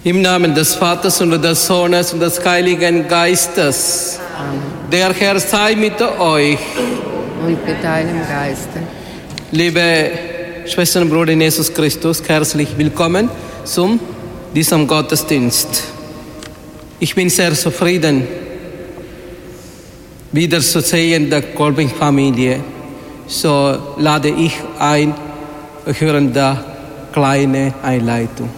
Im Namen des Vaters und des Sohnes und des Heiligen Geistes. Amen. Der Herr sei mit euch. Und mit deinem Geiste. Liebe Schwestern und Brüder in Jesus Christus, herzlich willkommen zu diesem Gottesdienst. Ich bin sehr zufrieden, wiederzusehen der Kolping-Familie. So lade ich ein, hören die kleine Einleitung.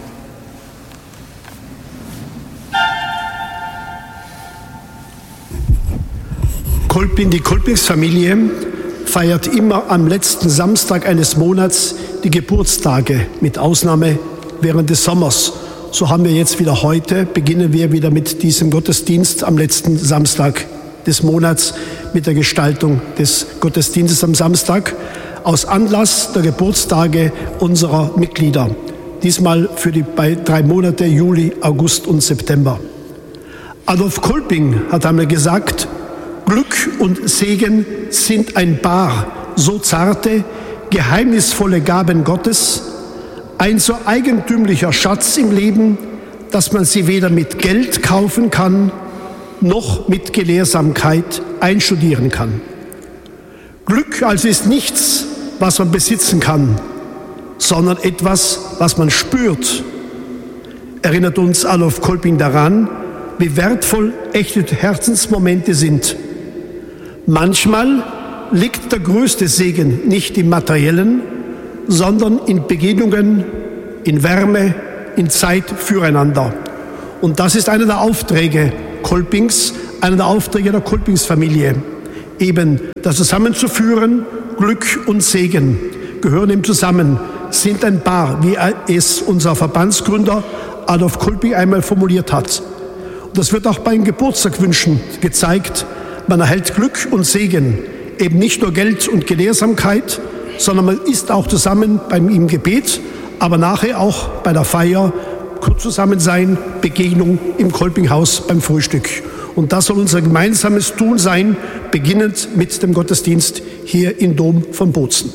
Die Kolpingsfamilie feiert immer am letzten Samstag eines Monats die Geburtstage, mit Ausnahme während des Sommers. So haben wir jetzt wieder heute, beginnen wir wieder mit diesem Gottesdienst am letzten Samstag des Monats mit der Gestaltung des Gottesdienstes am Samstag aus Anlass der Geburtstage unserer Mitglieder. Diesmal für die 3 Monate Juli, August und September. Adolf Kolping hat einmal gesagt, Glück und Segen sind ein Paar, so zarte, geheimnisvolle Gaben Gottes, ein so eigentümlicher Schatz im Leben, dass man sie weder mit Geld kaufen kann, noch mit Gelehrsamkeit einstudieren kann. Glück also ist nichts, was man besitzen kann, sondern etwas, was man spürt. Erinnert uns Adolf Kolping daran, wie wertvoll echte Herzensmomente sind. Manchmal liegt der größte Segen nicht im Materiellen, sondern in Begegnungen, in Wärme, in Zeit füreinander. Und das ist einer der Aufträge Kolpings, einer der Aufträge der Kolpingsfamilie. Eben das zusammenzuführen, Glück und Segen gehören eben zusammen, sind ein Paar, wie es unser Verbandsgründer Adolf Kolping einmal formuliert hat. Und das wird auch bei den Geburtstagwünschen gezeigt. Man erhält Glück und Segen, eben nicht nur Geld und Gelehrsamkeit, sondern man ist auch zusammen im Gebet, aber nachher auch bei der Feier, kurz zusammen sein, Begegnung im Kolpinghaus beim Frühstück. Und das soll unser gemeinsames Tun sein, beginnend mit dem Gottesdienst hier im Dom von Bozen.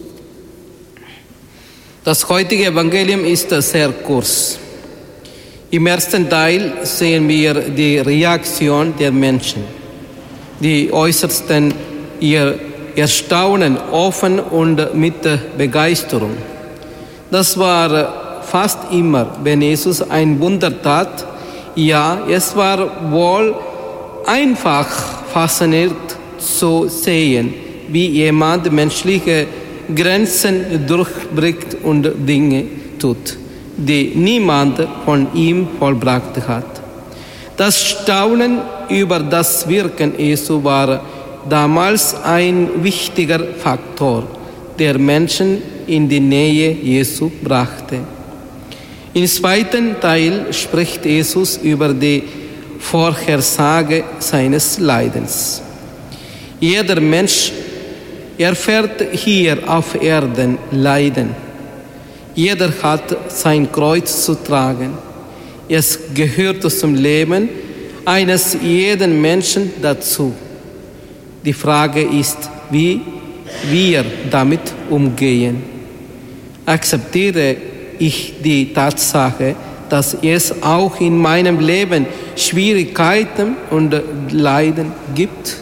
Das heutige Evangelium ist sehr kurz. Im ersten Teil sehen wir die Reaktion der Menschen. Die äußersten ihr Erstaunen offen und mit Begeisterung. Das war fast immer, wenn Jesus ein Wunder tat. Ja, es war wohl einfach faszinierend zu sehen, wie jemand menschliche Grenzen durchbricht und Dinge tut, die niemand von ihm vollbracht hat. Das Staunen über das Wirken Jesu war damals ein wichtiger Faktor, der Menschen in die Nähe Jesu brachte. Im zweiten Teil spricht Jesus über die Vorhersage seines Leidens. Jeder Mensch erfährt hier auf Erden Leiden. Jeder hat sein Kreuz zu tragen. Es gehört zum Leben eines jeden Menschen dazu. Die Frage ist, wie wir damit umgehen. Akzeptiere ich die Tatsache, dass es auch in meinem Leben Schwierigkeiten und Leiden gibt?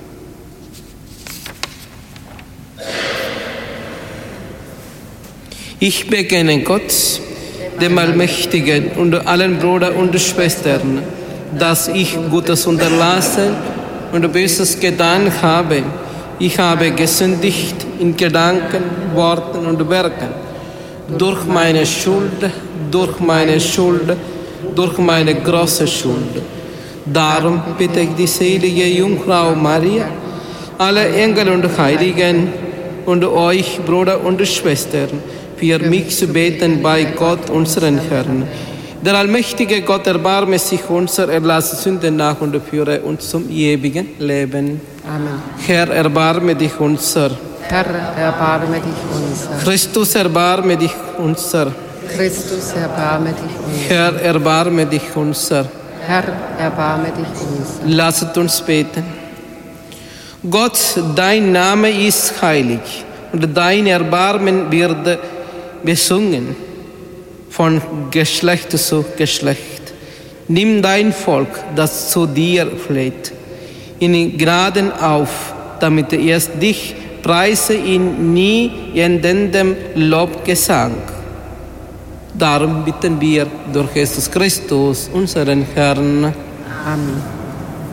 Ich bekenne Gott, dem Allmächtigen und allen Brüdern und Schwestern, dass ich Gutes unterlassen und Böses getan habe. Ich habe gesündigt in Gedanken, Worten und Werken, durch meine Schuld, durch meine große Schuld. Darum bitte ich die selige Jungfrau Maria, alle Engel und Heiligen und euch, Brüder und Schwestern, für mich zu beten bei Gott, unseren Herrn. Der allmächtige Gott erbarme sich unser, erlasse Sünden nach und führe uns zum ewigen Leben. Amen. Herr, erbarme dich unser. Herr, erbarme dich unser. Christus, erbarme dich unser. Christus, erbarme dich unser. Herr, erbarme dich unser. Herr, erbarme dich unser. Lasset uns beten. Gott, dein Name ist heilig und dein Erbarmen wird besungen. von Geschlecht zu Geschlecht. Nimm dein Volk, das zu dir fleht, in Gnaden auf, damit es dich preise in nie endendem Lobgesang. Darum bitten wir durch Jesus Christus, unseren Herrn. Amen.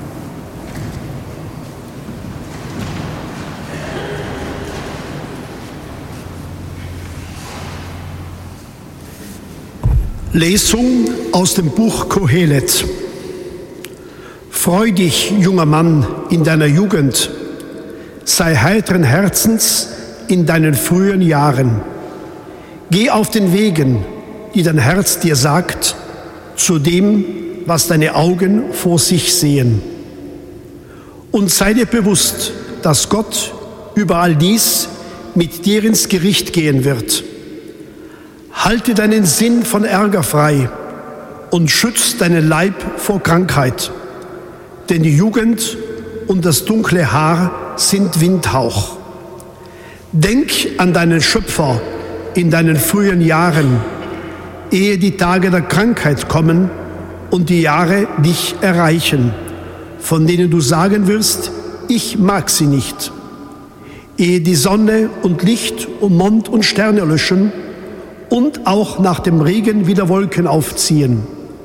Lesung aus dem Buch Kohelet. Freu dich, junger Mann, in deiner Jugend, sei heiteren Herzens in deinen frühen Jahren. Geh auf den Wegen, die dein Herz dir sagt, zu dem, was deine Augen vor sich sehen. Und sei dir bewusst, dass Gott über all dies mit dir ins Gericht gehen wird. Halte deinen Sinn von Ärger frei und schütz deinen Leib vor Krankheit. Denn die Jugend und das dunkle Haar sind Windhauch. Denk an deinen Schöpfer in deinen frühen Jahren, ehe die Tage der Krankheit kommen und die Jahre dich erreichen, von denen du sagen wirst, ich mag sie nicht. Ehe die Sonne und Licht und Mond und Sterne löschen und auch nach dem Regen wieder Wolken aufziehen.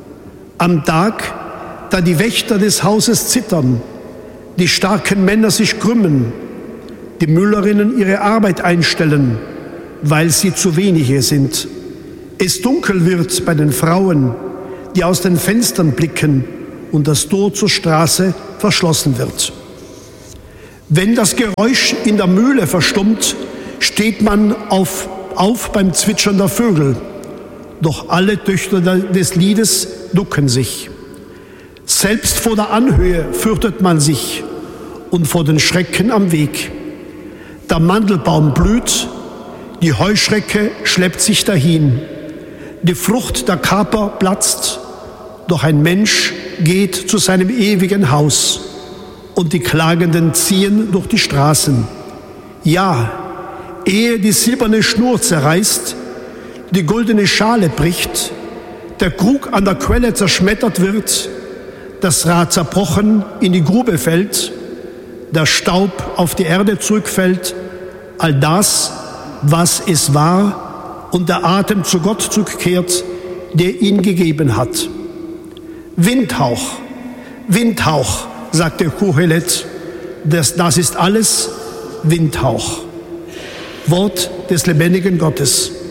Am Tag, da die Wächter des Hauses zittern, die starken Männer sich krümmen, die Müllerinnen ihre Arbeit einstellen, weil sie zu wenige sind. Es dunkel wird bei den Frauen, die aus den Fenstern blicken und das Tor zur Straße verschlossen wird. Wenn das Geräusch in der Mühle verstummt, steht man auf beim Zwitschern der Vögel, doch alle Töchter des Liedes ducken sich. Selbst vor der Anhöhe fürchtet man sich und vor den Schrecken am Weg. Der Mandelbaum blüht, die Heuschrecke schleppt sich dahin, die Frucht der Kaper platzt, doch ein Mensch geht zu seinem ewigen Haus und die Klagenden ziehen durch die Straßen. Ja, ehe die silberne Schnur zerreißt, die goldene Schale bricht, der Krug an der Quelle zerschmettert wird, das Rad zerbrochen in die Grube fällt, der Staub auf die Erde zurückfällt, all das, was es war, und der Atem zu Gott zurückkehrt, der ihn gegeben hat. Windhauch, Windhauch, sagt der Kohelet, das ist alles Windhauch. Wort des lebendigen Gottes.